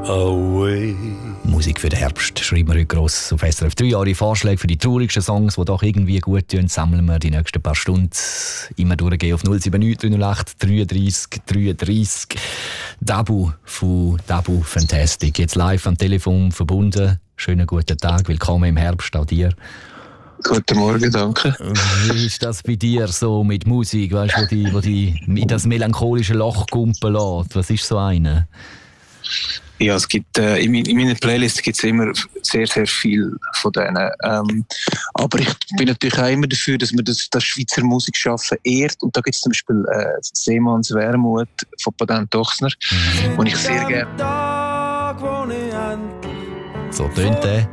away. Musik für den Herbst schreiben wir heute gross auf SRF 3. Eure Vorschläge für die traurigsten Songs, die doch irgendwie gut tun, sammeln wir die nächsten paar Stunden immer durchgehen auf 079 308 33 33. Dabu von Dabu Fantastic. Jetzt live am Telefon verbunden. Schönen guten Tag, willkommen im Herbst, auch dir. Guten Morgen, danke. Wie ist das bei dir so mit Musik, weißt, wo die in das melancholische Loch kumpeln lässt? Was ist so eine? Ja, es gibt, in meiner Playlist gibt es immer sehr, sehr viel von denen. Aber ich bin natürlich auch immer dafür, dass man das Schweizer Musikschaffen ehrt. Und da gibt es zum Beispiel Seemanns Wermut von Patent Ochsner, wo ich sehr gerne... So tönt der.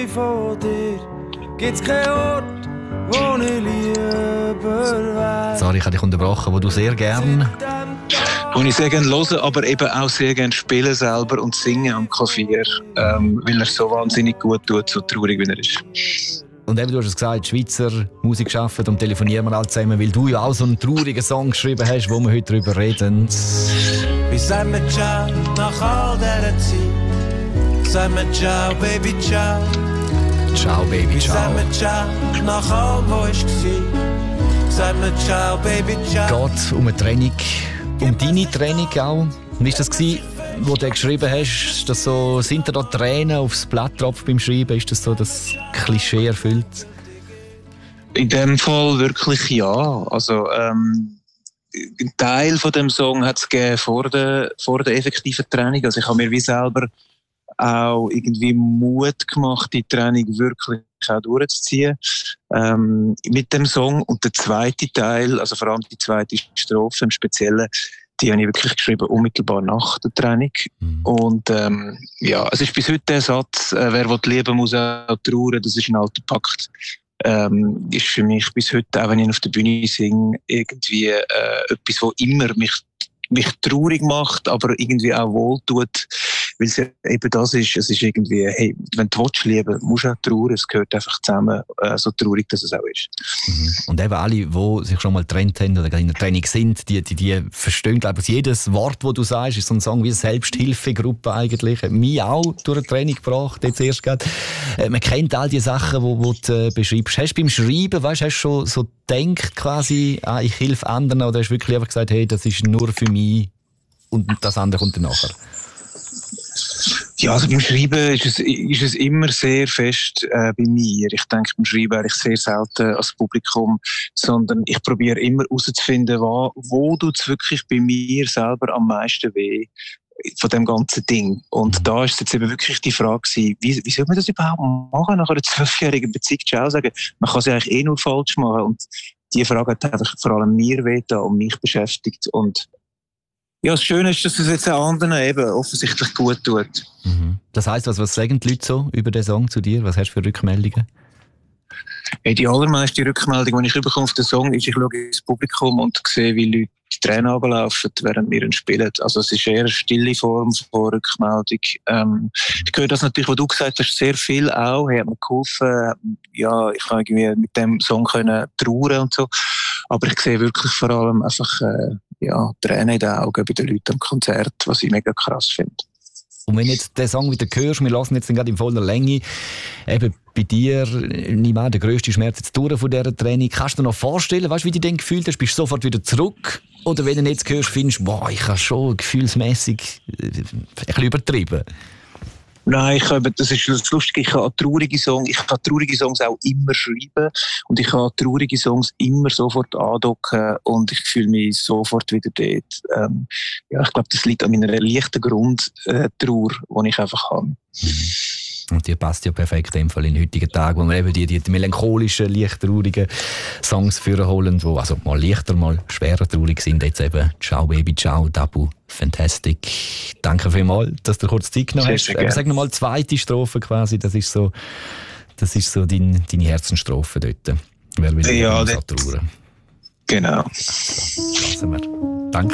Gibt's keinen Ort, wo ich lieber wäre. Sorry, ich habe dich unterbrochen, wo du sehr gern... Wo ich sehr gerne höre, aber eben auch sehr gerne spielen selber und singen am Klavier, weil er so wahnsinnig gut tut, so traurig wie er ist. Und eben, du hast es gesagt, Schweizer Musik schaffen und telefonieren wir alle zusammen, weil du ja auch so einen traurigen Song geschrieben hast, wo wir heute darüber reden. Wie sagen wir ciao nach all dieser Zeit? Sagen wir ciao, Baby, ciao. Ciao, Baby, ciao. Sagen wir ciao nach allem, was war. Sagen wir ciao, Baby, ciao. Geht um eine Trennung, um deine Trennung auch. Wie war das, wo du geschrieben hast? Ist das so, sind da Tränen aufs Blatt tropfen beim Schreiben? Ist das so das Klischee erfüllt? In dem Fall wirklich ja. Also, ein Teil von dem Song hat es gegeben vor der effektiven Trennung. Also ich habe mir wie selber auch irgendwie Mut gemacht, die Trennung wirklich auch durchzuziehen mit dem Song. Und der zweite Teil, also vor allem die zweite Strophe im Speziellen, die habe ich wirklich geschrieben unmittelbar nach der Trennung. Und ja, es ist bis heute der Satz, wer will lieben, muss auch trauern, das ist ein alter Pakt. Ist für mich bis heute, auch wenn ich auf der Bühne singe, irgendwie etwas, was immer mich traurig macht, aber irgendwie auch wohltut, weil es eben das ist, es ist irgendwie, hey, wenn du lieben willst, musst du auch trauern, es gehört einfach zusammen, so traurig, dass es auch ist. Und eben alle, die sich schon mal getrennt haben oder in der Trennung sind, die verstehen, glaube ich, jedes Wort, das du sagst, ist so ein Song wie eine Selbsthilfegruppe eigentlich. Mich auch durch eine Trennung gebracht, jetzt erst gerade. Man kennt all die Sachen, die du beschreibst. Hast du beim Schreiben, weißt, hast du schon so gedacht quasi, ich helfe anderen, oder hast du wirklich einfach gesagt, hey, das ist nur für mich und das andere kommt dann nachher? Ja, also beim Schreiben ist es immer sehr fest bei mir. Ich denke beim Schreiben eigentlich sehr selten als Publikum, sondern ich probiere immer herauszufinden, wo tut es wirklich bei mir selber am meisten weh von dem ganzen Ding. Und da ist jetzt eben wirklich die Frage gewesen, wie soll man das überhaupt machen, nach einer 12-jährigen Beziehung Ciao sagen? Man kann es ja eigentlich eh nur falsch machen. Und die Frage hat einfach vor allem mir wehgetan und mich beschäftigt. Und ja, das Schöne ist, dass es jetzt auch anderen eben offensichtlich gut tut. Das heisst, was sagen die Leute so über den Song zu dir? Was hast du für Rückmeldungen? Hey, die allermeiste Rückmeldung, die ich bekomme auf den Song, ist, ich schaue ins Publikum und sehe, wie Leute die Tränen runterlaufen, während wir ihn spielen. Also es ist eher eine stille Form von Rückmeldung. Ich höre das natürlich, was du gesagt hast, sehr viel auch. Hey, hat mir geholfen. Ja, ich kann irgendwie mit dem Song können trauern und so. Aber ich sehe wirklich vor allem einfach Tränen in den Augen bei den Leuten am Konzert, was ich mega krass finde. Und wenn du jetzt den Song wieder hörst, wir lassen jetzt gerade in voller Länge, eben bei dir, nicht mehr der grösste Schmerz jetzt durch von dieser Training. Kannst du dir noch vorstellen, weißt, wie du dich gefühlt hast? Bist du sofort wieder zurück? Oder wenn du ihn jetzt hörst, findest du, ich habe schon gefühlsmässig ein bisschen übertrieben? Nein, das ist das Lustige, ich kann traurige Songs auch immer schreiben und ich kann traurige Songs immer sofort andocken und ich fühle mich sofort wieder dort. Ich glaube, das liegt an meiner leichten Grundtrauer, die ich einfach habe. Und die passt ja perfekt in dem Fall in den heutigen Tagen, wo wir eben die melancholischen, leicht traurigen Songs holen, die also mal leichter, mal schwerer traurig sind. Jetzt eben «Ciao Baby, ciao, Dabu, Fantastic». Danke vielmals, dass du kurz Zeit genommen hast. Sag nochmal die zweite Strophe quasi, das ist so deine Herzensstrophe dort. Wer will trauern? Genau. Lassen wir. Danke.